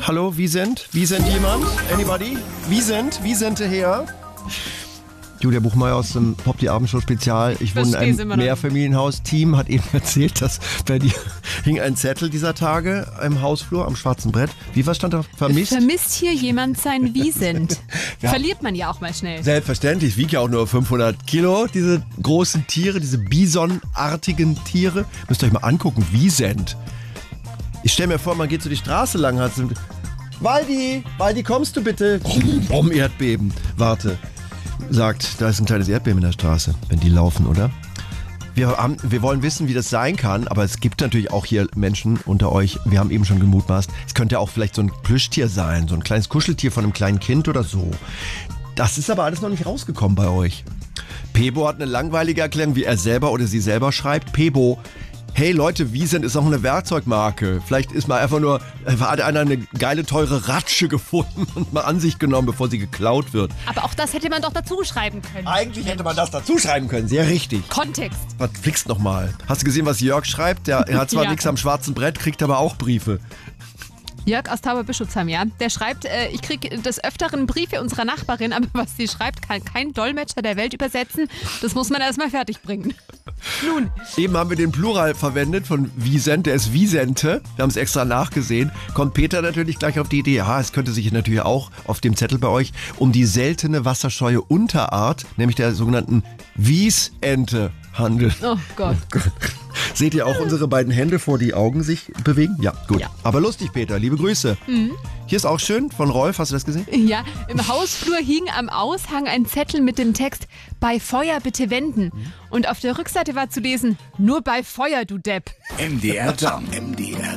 Hallo, Wiesent? Wiesent jemand? Anybody? Wiesent her? Julia Buchmeier aus dem Pop die Abendshow Spezial. Ich wohne in einem Mehrfamilienhaus. Team hat eben erzählt, dass bei dir hing ein Zettel dieser Tage im Hausflur am schwarzen Brett. Was stand da? Vermisst? Vermisst hier jemand sein Wiesent? Ja. Verliert man ja auch mal schnell. Selbstverständlich. Wiegt ja auch nur 500 Kilo, diese großen Tiere, diese Bisonartigen Tiere. Müsst ihr euch mal angucken. Wiesent. Ich stelle mir vor, man geht so die Straße lang. Waldi, kommst du bitte? Brumm, Erdbeben. Warte. Sagt, da ist ein kleines Erdbeben in der Straße, wenn die laufen, oder? Wir wollen wissen, wie das sein kann, aber es gibt natürlich auch hier Menschen unter euch, wir haben eben schon gemutmaßt, es könnte auch vielleicht so ein Plüschtier sein, so ein kleines Kuscheltier von einem kleinen Kind oder so. Das ist aber alles noch nicht rausgekommen bei euch. Pebo hat eine langweilige Erklärung, wie er selber oder sie selber schreibt. Pebo: Hey Leute, Wiesent ist auch eine Werkzeugmarke. Vielleicht ist mal hat einer eine geile, teure Ratsche gefunden und mal an sich genommen, bevor sie geklaut wird. Aber auch das hätte man doch dazu schreiben können. Eigentlich hätte man das dazu schreiben können, sehr richtig. Kontext. Was flickst nochmal? Hast du gesehen, was Jörg schreibt? Er hat zwar nichts am schwarzen Brett, kriegt aber auch Briefe. Jörg aus Tauberbischofsheim, ja. Der schreibt, ich kriege des Öfteren Briefe unserer Nachbarin, aber was sie schreibt, kann kein Dolmetscher der Welt übersetzen. Das muss man erstmal fertig bringen. Nun. Eben haben wir den Plural verwendet von Wiesent, der ist Wiesente. Wir haben es extra nachgesehen. Kommt Peter natürlich gleich auf die Idee, es könnte sich natürlich auch auf dem Zettel bei euch um die seltene wasserscheue Unterart, nämlich der sogenannten Wiesente, handeln. Oh Gott. Seht ihr auch unsere beiden Hände vor die Augen sich bewegen? Ja, gut. Ja. Aber lustig, Peter. Liebe Grüße. Mhm. Hier ist auch schön von Rolf. Hast du das gesehen? Ja, im Hausflur hing am Aushang ein Zettel mit dem Text: Bei Feuer bitte wenden. Und auf der Rückseite war zu lesen: Nur bei Feuer, du Depp. MDR Jump. MDR